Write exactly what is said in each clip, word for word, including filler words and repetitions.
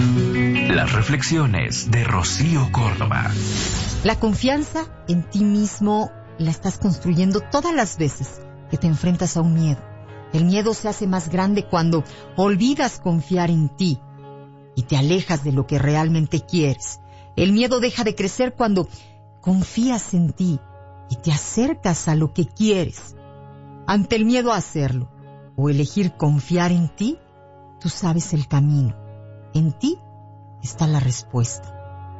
Las reflexiones de Rocío Córdoba. La confianza en ti mismo la estás construyendo todas las veces que te enfrentas a un miedo. El miedo se hace más grande cuando olvidas confiar en ti y te alejas de lo que realmente quieres. El miedo deja de crecer cuando confías en ti y te acercas a lo que quieres. Ante el miedo a hacerlo o elegir confiar en ti, tú sabes el camino. En ti está la respuesta.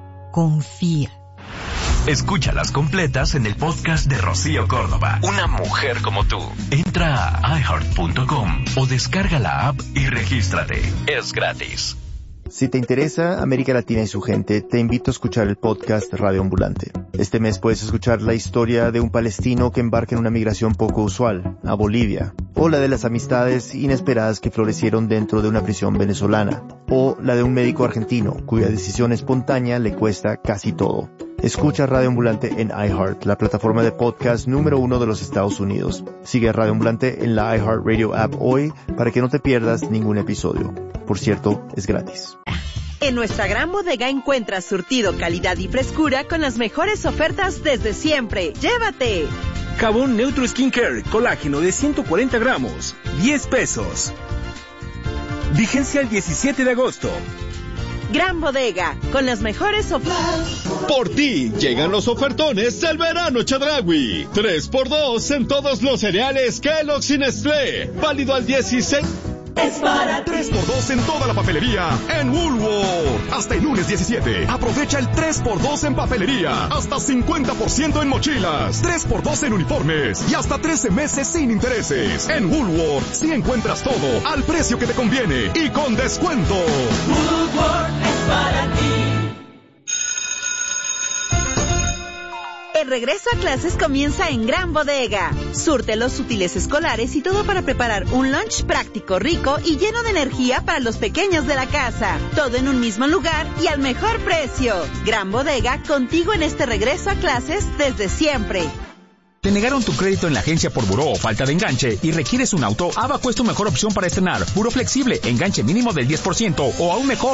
Confía. Escúchalas completas en el podcast de Rocío Córdoba. Una mujer como tú. Entra a i heart punto com o descarga la app y regístrate. Es gratis. Si te interesa América Latina y su gente, te invito a escuchar el podcast Radio Ambulante. Este mes puedes escuchar la historia de un palestino que embarca en una migración poco usual, a Bolivia, o la de las amistades inesperadas que florecieron dentro de una prisión venezolana, o la de un médico argentino cuya decisión espontánea le cuesta casi todo. Escucha Radio Ambulante en iHeart, la plataforma de podcast número uno de los Estados Unidos. Sigue a Radio Ambulante en la iHeartRadio app hoy para que no te pierdas ningún episodio. Por cierto, es gratis. En nuestra gran bodega encuentras surtido, calidad y frescura con las mejores ofertas desde siempre. ¡Llévate! Jabón Neutro Skincare, colágeno de ciento cuarenta gramos, diez pesos. Vigencia el diecisiete de agosto. Gran Bodega, con las mejores ofertas. Por ti llegan los ofertones del verano Chedraui. tres por dos en todos los cereales Kellogg's y Nestlé. Válido al dieciséis. Es para tres por dos en toda la papelería en Woolworth. Hasta el lunes diecisiete. Aprovecha el tres por dos en papelería. Hasta cincuenta por ciento en mochilas. tres por dos en uniformes. Y hasta trece meses sin intereses. En Woolworth sí encuentras todo al precio que te conviene y con descuento. Woolworth es para ti. El regreso a clases comienza en Gran Bodega. Surte los útiles escolares y todo para preparar un lunch práctico, rico y lleno de energía para los pequeños de la casa. Todo en un mismo lugar y al mejor precio. Gran Bodega, contigo en este regreso a clases desde siempre. ¿Te negaron tu crédito en la agencia por buró o falta de enganche y requieres un auto? Abaco es tu mejor opción para estrenar. Buró flexible, enganche mínimo del diez por ciento o aún mejor,